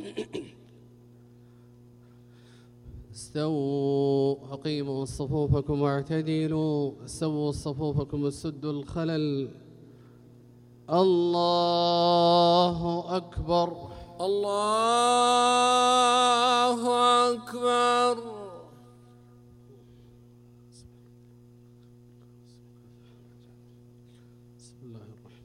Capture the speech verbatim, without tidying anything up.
استووا أقيموا صفوفكم واعتدلوا، سووا صفوفكم وسدوا الخلل. الله أكبر الله أكبر. بسم الله الرحمن